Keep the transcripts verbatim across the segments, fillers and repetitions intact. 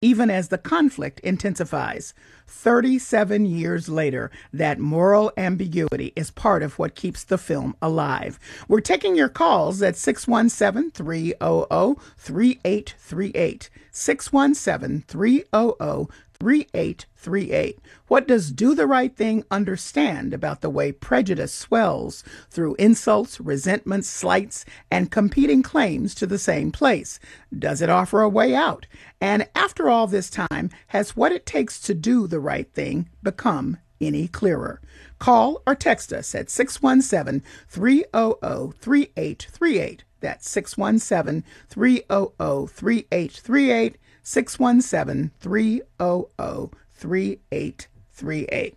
even as the conflict intensifies. thirty-seven years later, that moral ambiguity is part of what keeps the film alive. We're taking your calls at six one seven, three hundred, three eight three eight. six one seven, three hundred, three eight three eight. What does Do the Right Thing understand about the way prejudice swells through insults, resentments, slights, and competing claims to the same place? Does it offer a way out? And after all this time, has what it takes to do the right thing become any clearer? Call or text us at six one seven, three hundred, three eight three eight. That's six one seven, three hundred, three eight three eight. six one seven, three hundred, three eight three eight.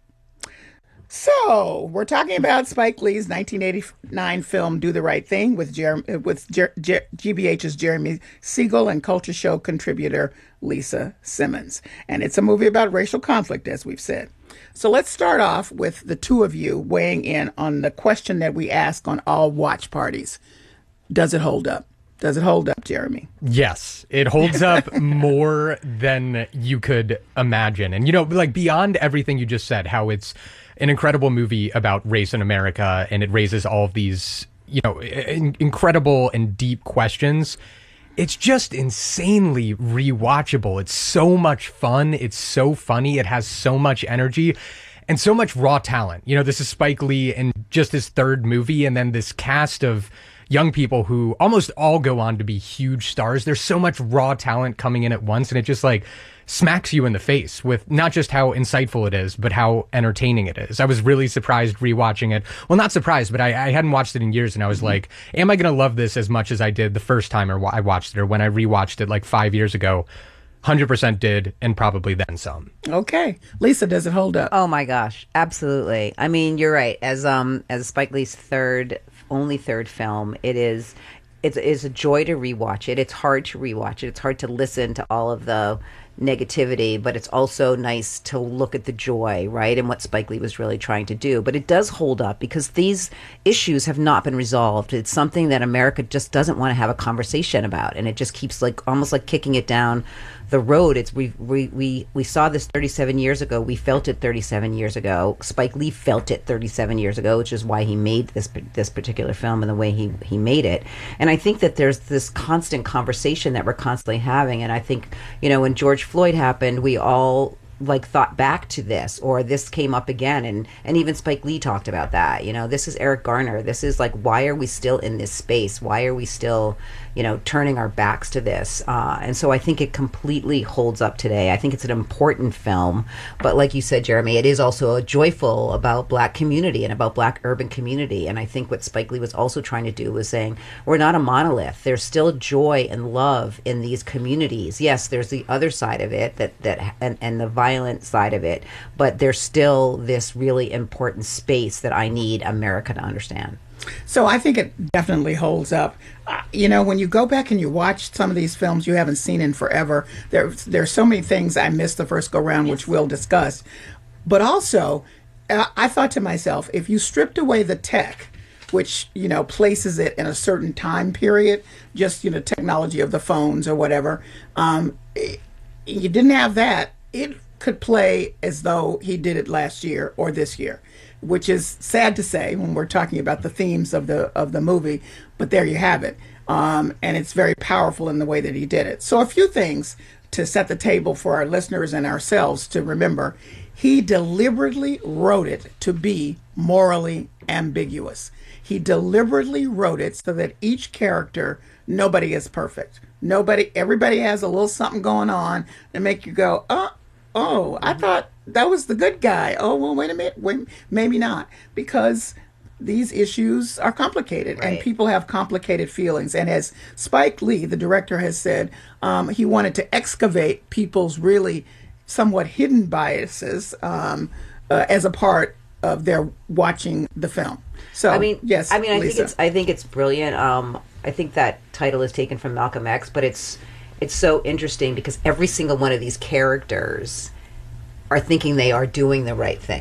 So, we're talking about Spike Lee's nineteen eighty-nine film Do the Right Thing with Jer- with Jer- Jer- G B H's Jeremy Siegel and Culture Show contributor Lisa Simmons. And it's a movie about racial conflict, as we've said. So let's start off with the two of you weighing in on the question that we ask on all watch parties. Does it hold up? Does it hold up, Jeremy? Yes, it holds up more than you could imagine. And, you know, like beyond everything you just said, how it's an incredible movie about race in America and it raises all of these, you know, in- incredible and deep questions. It's just insanely rewatchable. It's so much fun. It's so funny. It has so much energy and so much raw talent. You know, this is Spike Lee in just his third movie, and then this cast of young people who almost all go on to be huge stars. There's so much raw talent coming in at once, and it just like smacks you in the face with not just how insightful it is, but how entertaining it is. I was really surprised rewatching it. Well, not surprised, but I, I hadn't watched it in years, and I was mm-hmm. like, am I going to love this as much as I did the first time or I watched it, or when I rewatched it like five years ago? one hundred percent did, and probably then some. Okay. Lisa, does it hold up? Oh my gosh, absolutely. I mean, you're right. As um as Spike Lee's third only third film, it is it's, it's a joy to rewatch it. It's hard to rewatch it. It's hard to listen to all of the negativity, but it's also nice to look at the joy, right, and what Spike Lee was really trying to do. But it does hold up because these issues have not been resolved. It's something that America just doesn't want to have a conversation about, and it just keeps like almost like kicking it down the road. It's we we we we saw this thirty-seven years ago. We felt it thirty-seven years ago. Spike Lee felt it thirty-seven years ago, which is why he made this this particular film and the way he he made it. And I think that there's this constant conversation that we're constantly having. And I think, you know, when George Floyd happened, we all like thought back to this, or this came up again, and and even Spike Lee talked about that. You know, this is Eric Garner. This is like, why are we still in this space? Why are we still, you know, turning our backs to this? Uh, and so I think it completely holds up today. I think it's an important film, but like you said, Jeremy, it is also a joyful about Black community and about Black urban community. And I think what Spike Lee was also trying to do was saying, we're not a monolith. There's still joy and love in these communities. Yes, there's the other side of it, that that and, and the violent side of it, but there's still this really important space that I need America to understand. So I think it definitely holds up. Uh, you know, when you go back and you watch some of these films you haven't seen in forever, there there's so many things I missed the first go round, which we'll discuss. But also, uh, I thought to myself, if you stripped away the tech, which, you know, places it in a certain time period, just, you know, technology of the phones or whatever, um, it, you didn't have that, it could play as though he did it last year or this year, which is sad to say when we're talking about the themes of the of the movie, but there you have it. Um, and it's very powerful in the way that he did it. So a few things to set the table for our listeners and ourselves to remember. He deliberately wrote it to be morally ambiguous. He deliberately wrote it so that each character, nobody is perfect. Nobody, everybody has a little something going on to make you go, oh, oh, I thought that was the good guy. Oh, well, wait a minute. Wait, maybe not. Because these issues are complicated, right, and people have complicated feelings. And as Spike Lee, the director, has said, um, he wanted to excavate people's really somewhat hidden biases um, uh, as a part of their watching the film. So, I mean, yes, I mean, I Lisa. think it's, I think it's brilliant. Um, I think that title is taken from Malcolm X, but it's, it's so interesting because every single one of these characters are thinking they are doing the right thing.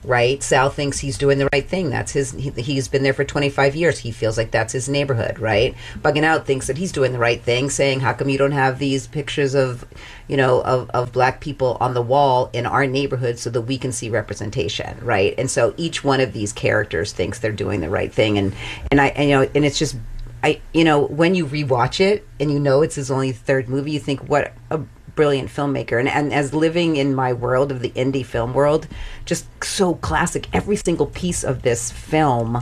right? Sal thinks he's doing the right thing. That's his. He, he's been there for twenty-five years. He feels like that's his neighborhood, right? Bugging Out thinks that he's doing the right thing, saying, "How come you don't have these pictures of, you know, of, of black people on the wall in our neighborhood so that we can see representation, right?" And so each one of these characters thinks they're doing the right thing, and and I and, you know, and it's just, I you know, when you rewatch it and you know it's his only third movie, you think, what a brilliant filmmaker. And, and as living in my world of the indie film world, just so classic. Every single piece of this film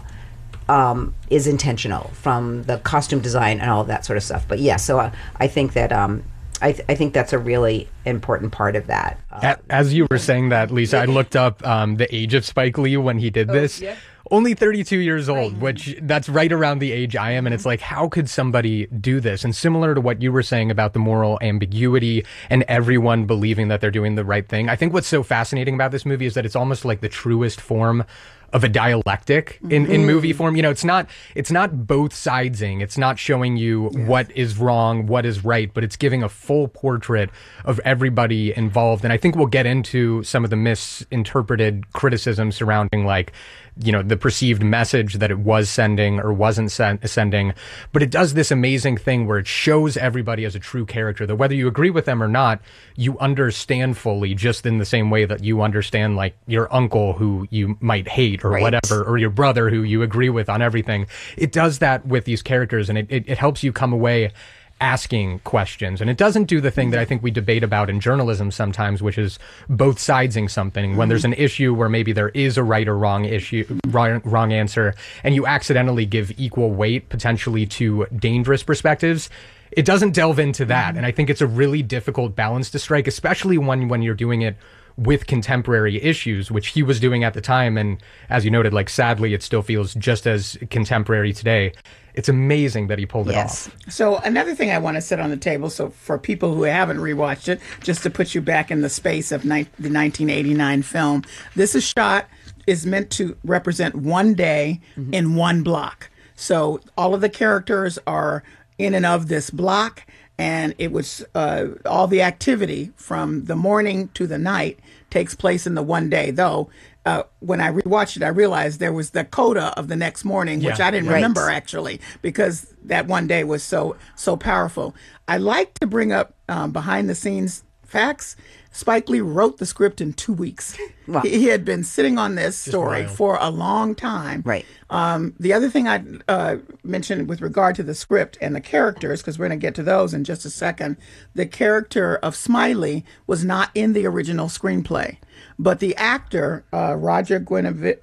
um, is intentional, from the costume design and all of that sort of stuff. But yeah, so uh, I think that um, I, th- I think that's a really important part of that. Um, As you were saying that, Lisa, I looked up um, the age of Spike Lee when he did this. yeah. Only thirty-two years old, Right. which that's right around the age I am. And it's like, how could somebody do this? And similar to what you were saying about the moral ambiguity and everyone believing that they're doing the right thing, I think what's so fascinating about this movie is that it's almost like the truest form of a dialectic in, in movie form. You know, it's not it's not both sidesing. It's not showing you yes. what is wrong, what is right, but it's giving a full portrait of everybody involved. And I think we'll get into some of the misinterpreted criticism surrounding, like, you know, the perceived message that it was sending or wasn't sen- sending. But it does this amazing thing where it shows everybody as a true character, that whether you agree with them or not, you understand fully, just in the same way that you understand, like, your uncle who you might hate or right. whatever, or your brother who you agree with on everything. It does that with these characters, and it, it, it helps you come away asking questions. And it doesn't do the thing that I think we debate about in journalism sometimes, which is both sidesing something. Mm-hmm. When there's an issue where maybe there is a right or wrong issue, wrong, wrong answer, and you accidentally give equal weight potentially to dangerous perspectives, it doesn't delve into that. Mm-hmm. And I think it's a really difficult balance to strike, especially when, when you're doing it with contemporary issues, which he was doing at the time. And as you noted, like, sadly, it still feels just as contemporary today. It's amazing that he pulled yes. it off. So another thing I want to set on the table, so for people who haven't rewatched it, just to put you back in the space of ni- the nineteen eighty-nine film, this is shot, is meant to represent one day mm-hmm. in one block. So all of the characters are in and of this block, and it was uh, all the activity from the morning to the night takes place in the one day, though. Uh, when I rewatched it, I realized there was the coda of the next morning, which yeah. I didn't right. remember actually, because that one day was so so powerful. I like to bring up um, behind the scenes facts. Spike Lee wrote the script in two weeks. Wow. He, he had been sitting on this story wild. for a long time. Right. Um, the other thing I uh, mentioned with regard to the script and the characters, because we're going to get to those in just a second, the character of Smiley was not in the original screenplay. But the actor, uh, Roger Guinevere,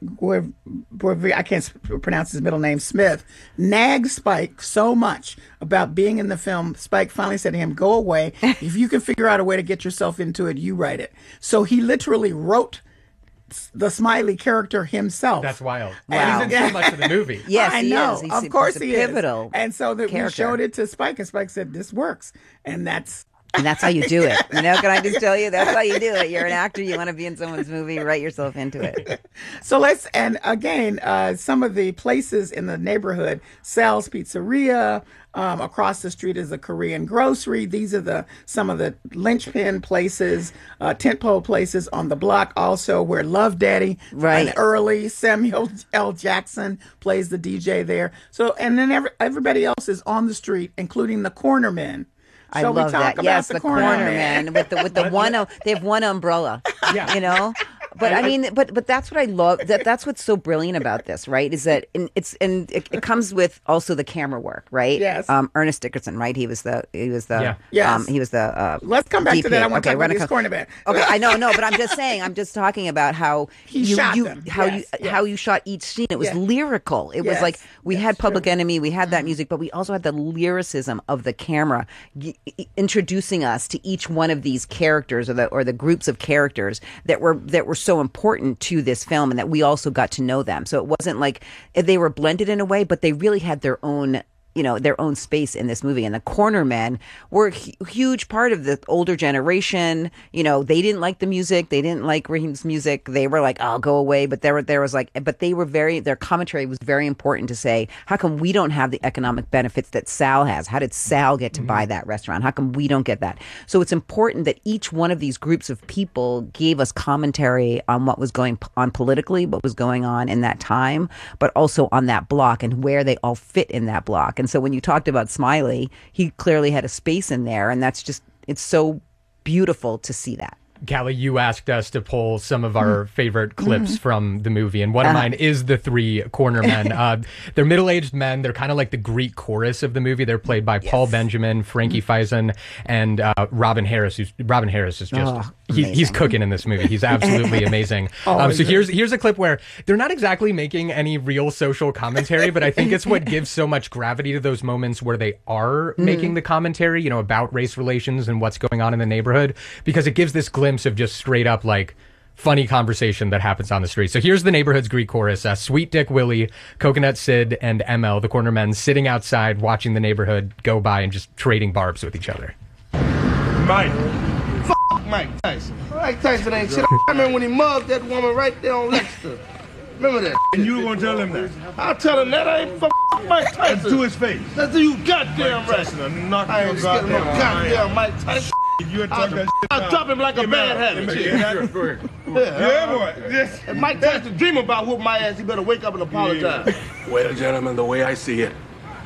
I can't pronounce his middle name, Smith, nagged Spike so much about being in the film. Spike finally said to him, "Go away. If you can figure out a way to get yourself into it, you write it." So he literally wrote the Smiley character himself. That's wild. Wow. He's in so much of the movie. Yes, I he know. is. He's, of course he's a he pivotal is. And so that we character. showed it to Spike, and Spike said, "This works." And that's And that's how you do it. You know, can I just tell you, that's how you do it. You're an actor. You want to be in someone's movie. Write yourself into it. So let's, and again, uh, some of the places in the neighborhood, Sal's Pizzeria, um, across the street is a Korean grocery. These are the some of the linchpin places, uh, tentpole places on the block, also where Love Daddy, Right. and early Samuel L. Jackson plays the D J there. So, and then every, everybody else is on the street, including the cornermen. I So we love talk that. about Yes, the the corner corner man. man with the with the one. um, They have one umbrella. Yeah. You know. But I mean, but but that's what I love. That that's what's so brilliant about this, right? Is that and it's and it, it comes with also the camera work, right? Yes. Um, Ernest Dickerson, right? He was the he was the Yeah. Yes. um, he was the. Uh, Let's come back D P. to that. I want to Okay, talk we're about gonna this come- cornerman. Okay, I know, no, but I'm just saying. I'm just talking about how He you, shot you them. how Yes, you yes. how you shot each scene. It was Yeah. lyrical. It was Yes, like we that's had Public true. Enemy, we had that music, but we also had the lyricism of the camera y- y- introducing us to each one of these characters or the or the groups of characters that were that were so important to this film, and that we also got to know them. So it wasn't like they were blended in a way, but they really had their own you know, their own space in this movie. And the cornermen were a hu- huge part of the older generation. You know, they didn't like the music. They didn't like Raheem's music. They were like, "I'll go away." But there, were, there was like, but they were very, their commentary was very important to say, how come we don't have the economic benefits that Sal has? How did Sal get to mm-hmm. buy that restaurant? How come we don't get that? So it's important that each one of these groups of people gave us commentary on what was going on politically, what was going on in that time, but also on that block and where they all fit in that block. And so when you talked about Smiley, he clearly had a space in there, and that's just, it's so beautiful to see that. Callie, you asked us to pull some of our favorite clips mm. from the movie, and one of uh, mine is the three cornermen. uh, they're middle-aged men. They're kind of like the Greek chorus of the movie. They're played by yes. Paul Benjamin, Frankie mm. Faison, and uh, Robin Harris. Who's, Robin Harris is just oh, he, he's cooking in this movie. He's absolutely amazing. oh, um, so here's here's a clip where they're not exactly making any real social commentary, but I think it's what gives so much gravity to those moments where they are mm. making the commentary, you know, about race relations and what's going on in the neighborhood, because it gives this glimpse of just straight up like funny conversation that happens on the street. So here's the neighborhood's Greek chorus. Uh, Sweet Dick Willie, Coconut Sid, and M L, the cornermen, sitting outside watching the neighborhood go by and just trading barbs with each other. Mike. F*** Mike Tyson. Mike Tyson ain't shit. I remember when he mugged that woman right there on Lexington. Remember that? And you gonna tell him that? I'll tell him that. I ain't f*** Mike Tyson. And to his face. That's you goddamn Mike right. Tyson, I'm not I ain't scared of no goddamn Mike Tyson. You talk I'll, that I'll drop him like a bad habit. Yeah, yeah, boy. Yes. If Mike Tyson dream about whooping my ass, he better wake up and apologize. Yeah. Well, gentlemen, the way I see it,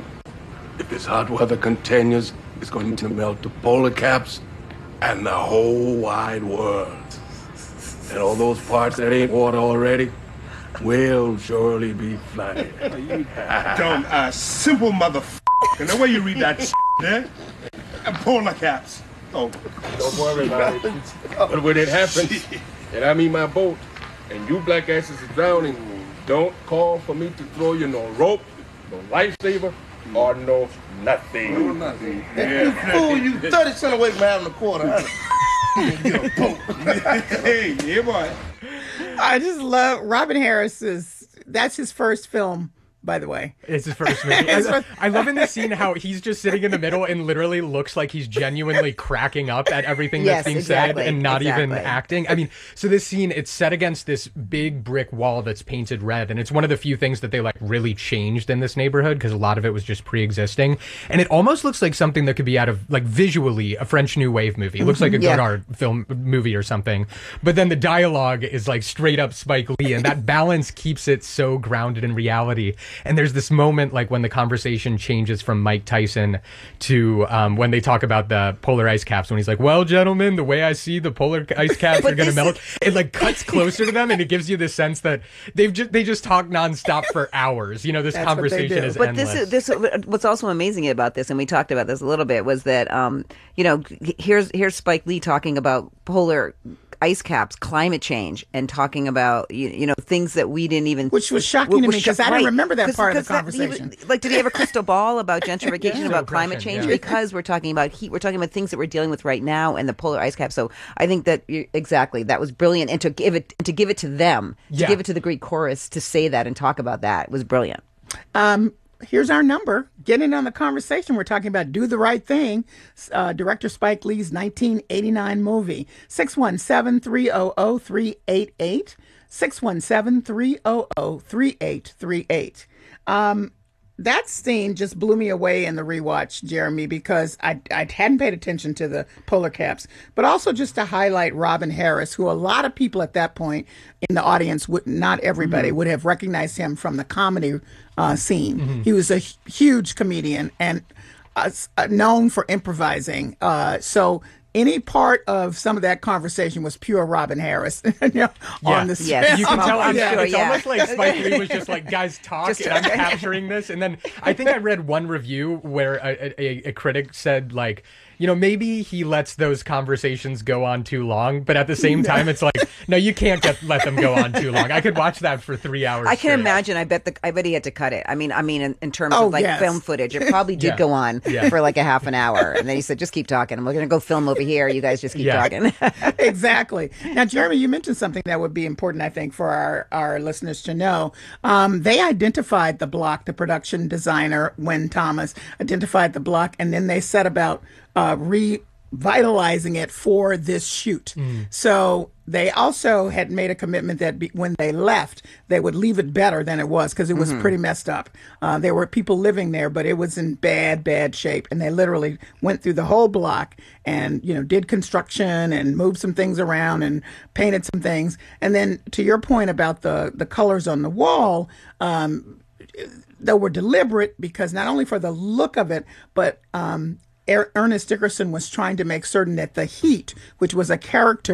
if this hot weather continues, it's going to melt the polar caps and the whole wide world. And all those parts that ain't water already will surely be flying. You dumb ass, simple motherfucker. And the way you read that shit, yeah? And polar caps. Oh, don't worry about it. But when it happens, and I'm in my boat, and you black asses are drowning, don't call for me to throw you no rope, no lifesaver, or no nothing. No nothing. Yeah. You fool, you thirty cents away from having a quarter. Hey, yeah, boy. I just love Robin Harris's. That's his first film, by the way. It's his first movie. I, I love in this scene how he's just sitting in the middle and literally looks like he's genuinely cracking up at everything yes, that's being exactly, said and not exactly. even acting. I mean, so this scene, it's set against this big brick wall that's painted red, and it's one of the few things that they like really changed in this neighborhood because a lot of it was just pre-existing. And it almost looks like something that could be out of, like, visually a French New Wave movie. It looks like a yeah. Godard film movie or something. But then the dialogue is like straight up Spike Lee, and that balance keeps it so grounded in reality. And there's this moment like when the conversation changes from Mike Tyson to um, when they talk about the polar ice caps, when he's like, well, gentlemen, the way I see the polar ice caps are going to melt, is... it like cuts closer to them, and it gives you the sense that they've just they just talk nonstop for hours. You know, this That's conversation is but endless. this is this what's also amazing about this, and we talked about this a little bit, was that um, you know, here's here's Spike Lee talking about polar ice caps, climate change, and talking about you, you know things that we didn't even, which was shocking to me because I didn't remember that part of the that, conversation. He, like, did he have a crystal ball about gentrification, yeah. about So climate change? yeah. Because we're talking about heat, we're talking about things that we're dealing with right now, and the polar ice cap. So I think that you, exactly that was brilliant, and to give it to give it to them, to yeah. give it to the Greek chorus to say that and talk about that was brilliant. Um. Here's our number. Get in on the conversation. We're talking about Do the Right Thing, uh, director Spike Lee's nineteen eighty-nine movie. six one seven, three hundred, three eight eight. six one seven, three hundred, three eight three eight. Um, that scene just blew me away in the rewatch, Jeremy, because I, I hadn't paid attention to the polar caps, but also just to highlight Robin Harris, who a lot of people at that point in the audience, would not everybody, mm-hmm. would have recognized him from the comedy uh, scene. Mm-hmm. He was a h- huge comedian and uh, known for improvising. Uh, so any part of some of that conversation was pure Robin Harris you know, yeah. on the yes. set. You can tell. I'm yeah, sure, it's yeah. almost like Spike Lee was just like, guys, talk, Just- and I'm capturing this. And then I think I read one review where a, a, a critic said, like, you know, maybe he lets those conversations go on too long, but at the same time, it's like, no, you can't get, let them go on too long. I could watch that for three hours. I can straight. imagine. I bet the. I bet he had to cut it. I mean, I mean, in, in terms Oh, of like yes. film footage, it probably did Yeah. go on Yeah. for like a half an hour, and then he said, "Just keep talking. We're gonna go film over here. You guys just keep Yeah. talking." Exactly. Now, Jeremy, you mentioned something that would be important, I think, for our, our listeners to know. Um, they identified the block, the production designer, Wen Thomas, identified the block, and then they set about uh, revitalizing it for this shoot. So they also had made a commitment that be, when they left, they would leave it better than it was because it was pretty messed up. Uh, there were people living there, but it was in bad, bad shape. And they literally went through the whole block and, you know, did construction and moved some things around and painted some things. And then to your point about the, the colors on the wall, um, they were deliberate because not only for the look of it, but um, Er- Ernest Dickerson was trying to make certain that the heat, which was a character